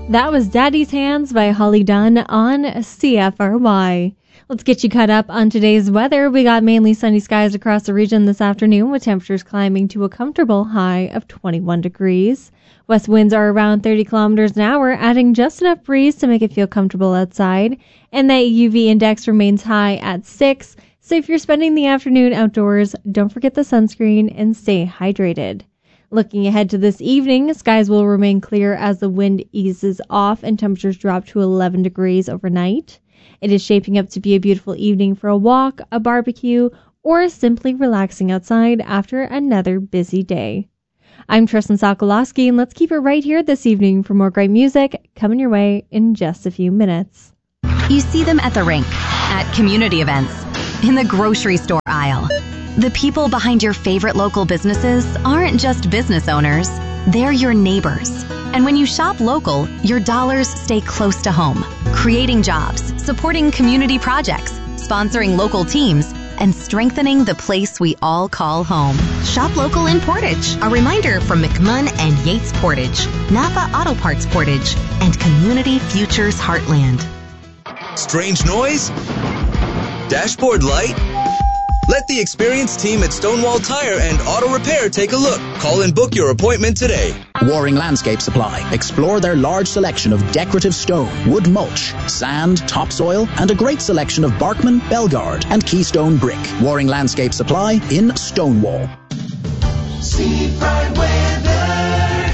That was Daddy's Hands by Holly Dunn on CFRY. Let's get you caught up on today's weather. We got mainly sunny skies across the region this afternoon with temperatures climbing to a comfortable high of 21 degrees. West winds are around 30 kilometers an hour, adding just enough breeze to make it feel comfortable outside. And that UV index remains high at 6. So if you're spending the afternoon outdoors, don't forget the sunscreen and stay hydrated. Looking ahead to this evening, skies will remain clear as the wind eases off and temperatures drop to 11 degrees overnight. It is shaping up to be a beautiful evening for a walk, a barbecue, or simply relaxing outside after another busy day. I'm Tristan Sokolowski, and let's keep it right here this evening for more great music coming your way in just a few minutes. You see them at the rink, at community events, in the grocery store aisle. The people behind your favorite local businesses aren't just business owners, they're your neighbors. And when you shop local, your dollars stay close to home, creating jobs, supporting community projects, sponsoring local teams, and strengthening the place we all call home. Shop local in Portage. A reminder from McMunn and Yates Portage, Napa Auto Parts Portage, and Community Futures Heartland. Strange noise? Dashboard light? Let the experienced team at Stonewall Tire and Auto Repair take a look. Call and book your appointment today. Waring Landscape Supply. Explore their large selection of decorative stone, wood mulch, sand, topsoil, and a great selection of Barkman, Belgard, and Keystone brick. Waring Landscape Supply in Stonewall. Seafront weather.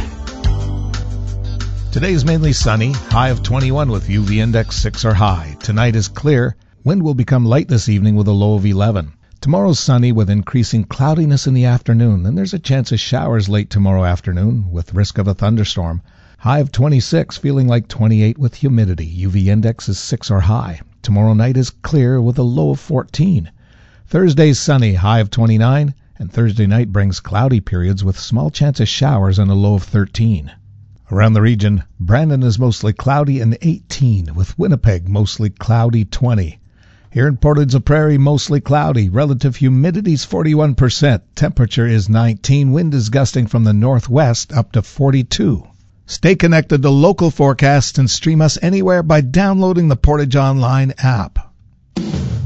Today is mainly sunny, high of 21 with UV index 6 or high. Tonight is clear. Wind will become light this evening with a low of 11. Tomorrow's sunny with increasing cloudiness in the afternoon. Then there's a chance of showers late tomorrow afternoon with risk of a thunderstorm. High of 26, feeling like 28 with humidity. UV index is 6 or high. Tomorrow night is clear with a low of 14. Thursday's sunny, high of 29. And Thursday night brings cloudy periods with small chance of showers and a low of 13. Around the region, Brandon is mostly cloudy and 18, with Winnipeg mostly cloudy 20. Here in Portage la Prairie, mostly cloudy. Relative humidity is 41%. Temperature is 19. Wind is gusting from the northwest up to 42. Stay connected to local forecasts and stream us anywhere by downloading the Portage Online app.